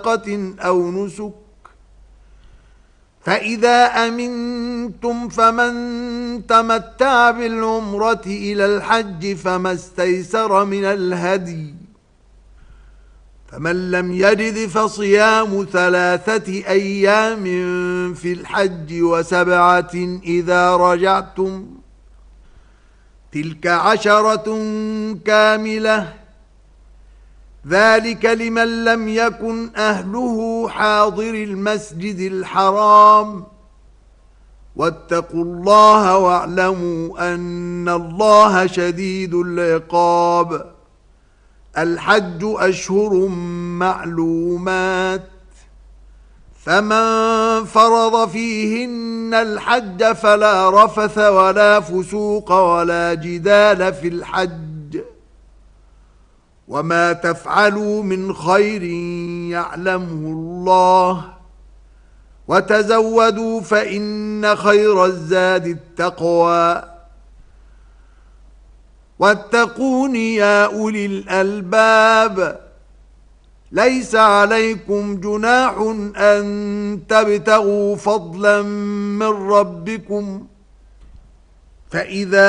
أو نسك. فإذا أمنتم فمن تمتع بالعمرة إلى الحج فما استيسر من الهدي، فمن لم يجد فصيام 3 أيام في الحج و7 إذا رجعتم، تلك 10 كاملة، ذلك لمن لم يكن أهله حاضر المسجد الحرام. واتقوا الله واعلموا أن الله شديد العقاب. الحج أشهر معلومات، فمن فرض فيهن الحج فلا رفث ولا فسوق ولا جدال في الحج، وما تفعلوا من خير يعلمه الله، وتزودوا فإن خير الزاد التقوى، واتقون يا أولي الألباب. ليس عليكم جناح أن تبتغوا فضلا من ربكم، فإذا